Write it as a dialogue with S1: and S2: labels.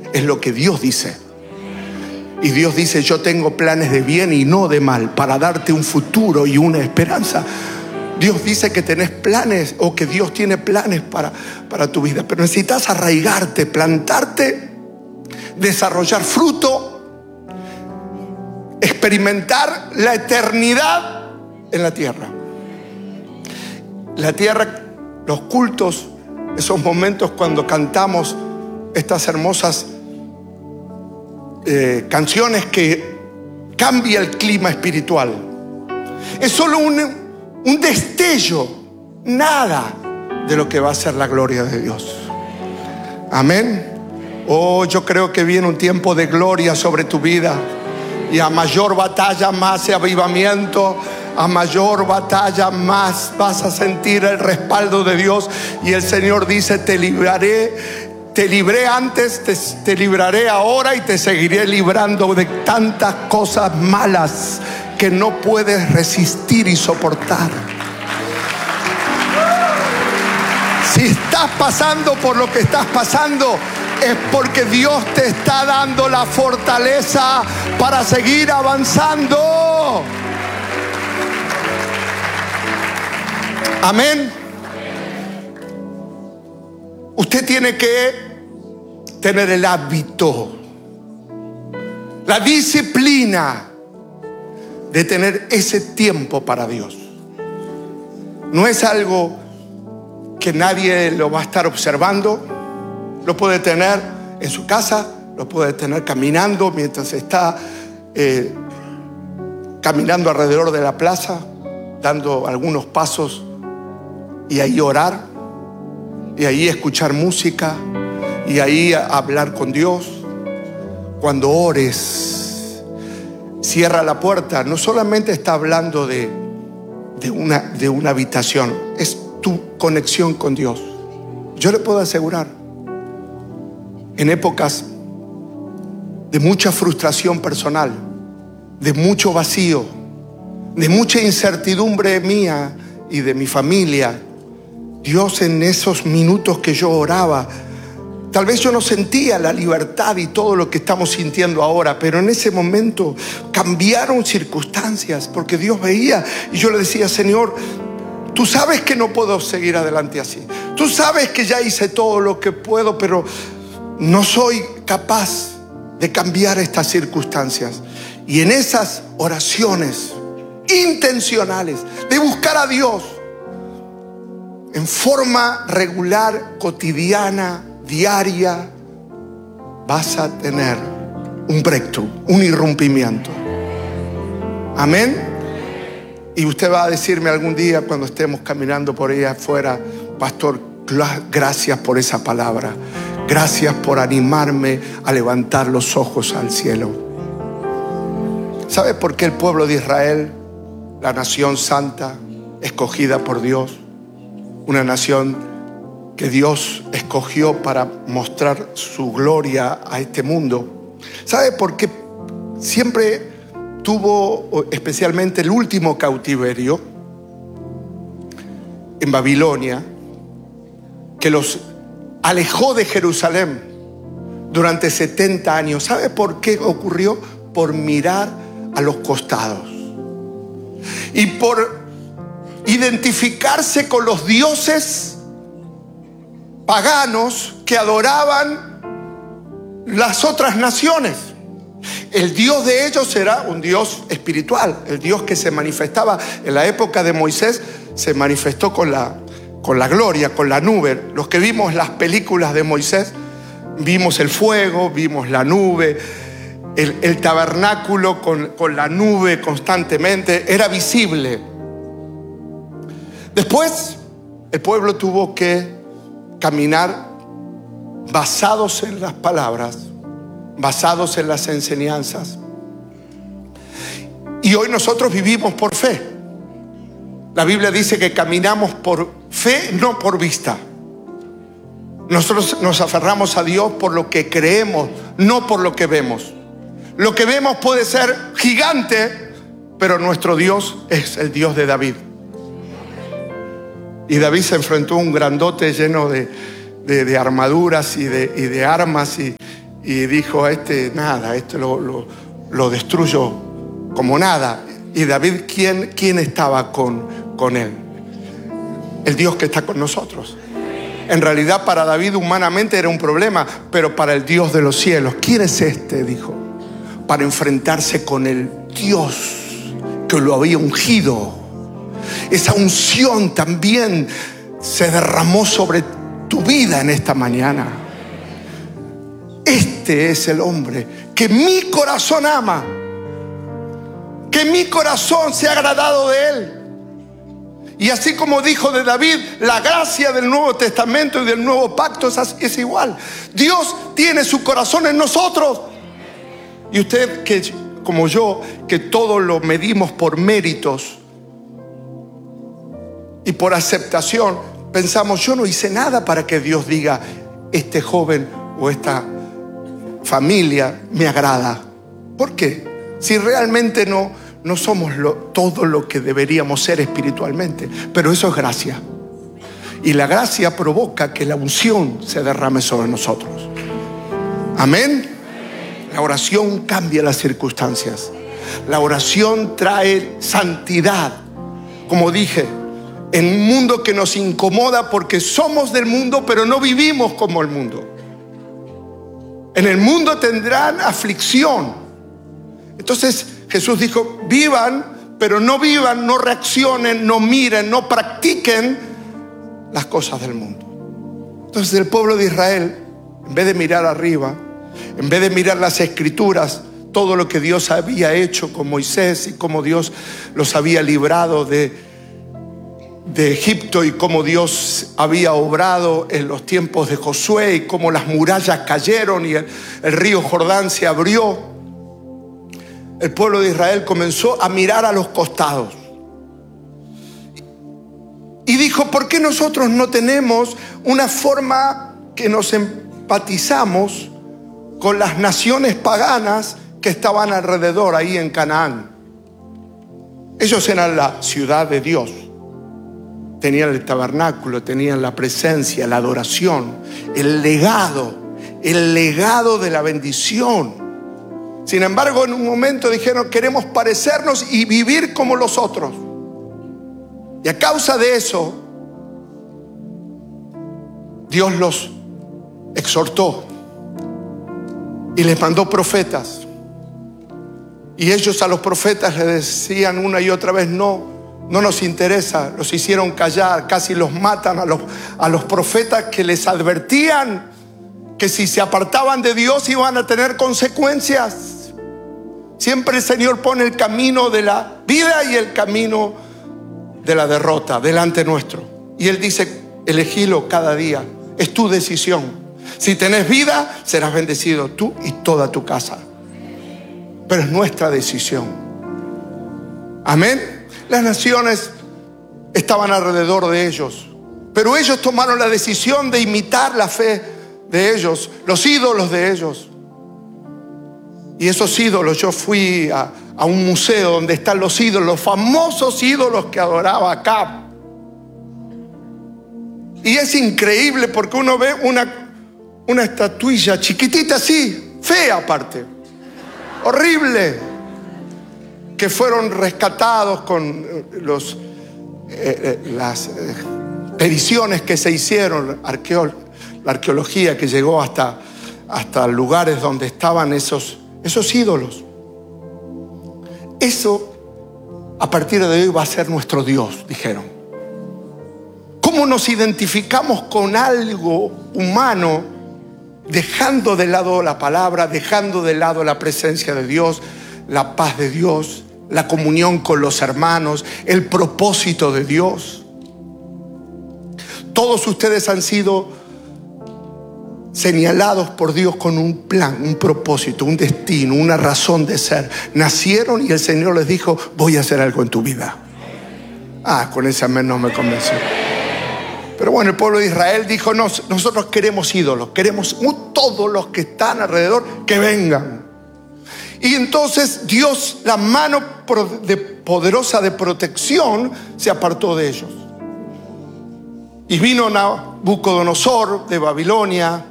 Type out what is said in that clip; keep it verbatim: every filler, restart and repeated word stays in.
S1: es lo que Dios dice. Y Dios dice: yo tengo planes de bien y no de mal, para darte un futuro y una esperanza. Dios dice que tenés planes, o que Dios tiene planes para, para tu vida. Pero necesitas arraigarte, plantarte, desarrollar fruto, experimentar la eternidad en la tierra. La tierra, los cultos, esos momentos cuando cantamos estas hermosas eh, canciones que cambia el clima espiritual. Es solo un, un destello, nada de lo que va a ser la gloria de Dios. Amén. Oh, yo creo que viene un tiempo de gloria sobre tu vida. Y a mayor batalla, más avivamiento. A mayor batalla, más vas a sentir el respaldo de Dios. Y el Señor dice: te libraré, te libré antes, te, te libraré ahora y te seguiré librando de tantas cosas malas que no puedes resistir y soportar. Si estás pasando por lo que estás pasando, es porque Dios te está dando la fortaleza para seguir avanzando. Amén. Usted tiene que tener el hábito, la disciplina de tener ese tiempo para Dios. No es algo que nadie lo va a estar observando. Lo puede tener en su casa, lo puede tener caminando mientras está eh, caminando alrededor de la plaza, dando algunos pasos, y ahí orar, y ahí escuchar música, y ahí hablar con Dios. Cuando ores, cierra la puerta. No solamente está hablando de, de, una, de una habitación, es tu conexión con Dios. Yo le puedo asegurar, en épocas de mucha frustración personal, de mucho vacío, de mucha incertidumbre mía y de mi familia, Dios, en esos minutos que yo oraba, tal vez yo no sentía la libertad y todo lo que estamos sintiendo ahora, pero en ese momento cambiaron circunstancias, porque Dios veía, y yo le decía: Señor, tú sabes que no puedo seguir adelante así. Tú sabes que ya hice todo lo que puedo, pero no soy capaz de cambiar estas circunstancias. Y en esas oraciones intencionales de buscar a Dios en forma regular, cotidiana, diaria, vas a tener un breakthrough, un irrumpimiento. Amén. Y usted va a decirme algún día, cuando estemos caminando por ahí afuera: pastor, gracias por esa palabra. Gracias por animarme a levantar los ojos al cielo. ¿Sabe por qué el pueblo de Israel, la nación santa, escogida por Dios, una nación que Dios escogió para mostrar su gloria a este mundo? ¿Sabe por qué siempre tuvo, especialmente el último cautiverio en Babilonia, que los alejó de Jerusalén durante setenta años? ¿Sabe por qué ocurrió? Por mirar a los costados y por identificarse con los dioses paganos que adoraban las otras naciones. El Dios de ellos era un Dios espiritual. El Dios que se manifestaba en la época de Moisés se manifestó con la, con la gloria, con la nube. Los que vimos las películas de Moisés, vimos el fuego, vimos la nube, el, el tabernáculo con, con la nube constantemente, era visible. Después el pueblo tuvo que caminar basados en las palabras, basados en las enseñanzas. Y hoy nosotros vivimos por fe. La Biblia dice que caminamos por fe, no por vista. Nosotros nos aferramos a Dios por lo que creemos, no por lo que vemos. Lo que vemos puede ser gigante, pero nuestro Dios es el Dios de David. Y David se enfrentó a un grandote lleno de, de, de armaduras y de, y de armas, y, y dijo: a este nada, este lo, lo, lo destruyo como nada. Y David, ¿quién, quién estaba con, con él? El Dios que está con nosotros. En realidad para David humanamente era un problema, pero para el Dios de los cielos, ¿quién es este?, dijo, para enfrentarse con el Dios que lo había ungido. Esa unción también se derramó sobre tu vida en esta mañana. Este es el hombre que mi corazón ama, que mi corazón se ha agradado de él. Y así como dijo de David, la gracia del Nuevo Testamento y del Nuevo Pacto es, es igual. Dios tiene su corazón en nosotros. Y usted, que como yo, que todo lo medimos por méritos y por aceptación, pensamos: yo no hice nada para que Dios diga, este joven o esta familia me agrada. ¿Por qué? Si realmente no, no somos lo, todo lo que deberíamos ser espiritualmente. Pero eso es gracia. Y la gracia provoca que la unción se derrame sobre nosotros. Amén. La oración cambia las circunstancias. La oración trae santidad. Como dije, en un mundo que nos incomoda porque somos del mundo, pero no vivimos como el mundo. En el mundo tendrán aflicción. Entonces Jesús dijo: vivan, pero no vivan, no reaccionen, no miren, no practiquen las cosas del mundo. Entonces el pueblo de Israel, en vez de mirar arriba, en vez de mirar las escrituras, todo lo que Dios había hecho con Moisés y cómo Dios los había librado de, de Egipto y cómo Dios había obrado en los tiempos de Josué y cómo las murallas cayeron y el, el río Jordán se abrió, el pueblo de Israel comenzó a mirar a los costados y dijo: ¿por qué nosotros no tenemos una forma que nos empatizamos con las naciones paganas que estaban alrededor ahí en Canaán? Ellos eran la ciudad de Dios, tenían el tabernáculo, tenían la presencia, la adoración, el legado, el legado de la bendición. Sin embargo, en un momento dijeron: queremos parecernos y vivir como los otros. Y a causa de eso, Dios los exhortó y les mandó profetas. Y ellos a los profetas les decían una y otra vez: no, no nos interesa. Los hicieron callar, casi los matan a los, a los profetas que les advertían que si se apartaban de Dios iban a tener consecuencias. Siempre el Señor pone el camino de la vida y el camino de la derrota delante nuestro. Y Él dice: elegilo cada día, es tu decisión. Si tenés vida, serás bendecido tú y toda tu casa. Pero es nuestra decisión. Amén. Las naciones estaban alrededor de ellos, pero ellos tomaron la decisión de imitar la fe de ellos, los ídolos de ellos. Y esos ídolos, yo fui a, a un museo donde están los ídolos, los famosos ídolos que adoraba Acab. Y es increíble porque uno ve una, una estatuilla chiquitita así, fea aparte, horrible, que fueron rescatados con los, eh, las eh, ediciones que se hicieron, arqueo, la arqueología que llegó hasta, hasta lugares donde estaban esos, esos ídolos. Eso a partir de hoy va a ser nuestro Dios, dijeron. ¿Cómo nos identificamos con algo humano, dejando de lado la palabra, dejando de lado la presencia de Dios, la paz de Dios, la comunión con los hermanos, el propósito de Dios? Todos ustedes han sido señalados por Dios con un plan, un propósito, un destino, una razón de ser. Nacieron y el Señor les dijo: voy a hacer algo en tu vida. Ah, con ese amén no me convenció. Pero bueno, el pueblo de Israel dijo: no, nosotros queremos ídolos, queremos todos los que están alrededor que vengan. Y entonces Dios, la mano poderosa de protección, se apartó de ellos. Y vino Nabucodonosor de Babilonia